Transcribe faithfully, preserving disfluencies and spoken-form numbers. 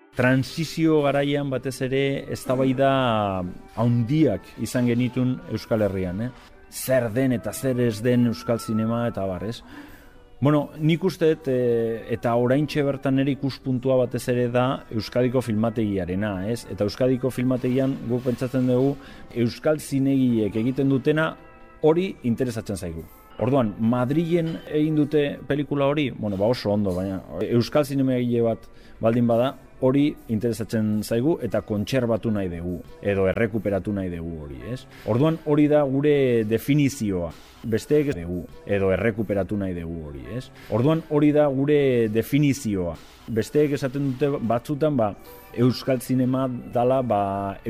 Transizio garaian batez ere eztabaida handiak izan genitun Euskal Herrian, eh? Zer den eta zer ez den Euskal Zinema eta bar, ez? Bueno, nik uste, e, eta oraintxe bertan ere ikuspuntua batez ere da Euskadiko filmategiarena, ez? Eta Euskadiko filmategian guk pentsatzen dugu Euskal zinegiek egiten dutena hori interesatzen zaigu. Orduan, Madrilen egin dute pelikula hori, bueno, ba oso ondo, baina Euskal zinemagile bat baldin bada, hori interesatzen zaigu eta kontserbatu nahi dugu, edo errekuperatu nahi dugu hori, ez? Orduan, hori da gure definizioa, besteek dugu, edo errekuperatu nahi dugu hori, ez? Orduan, hori da gure definizioa, besteek esaten dute batzutan, ba, Euskal zinema dala, ba,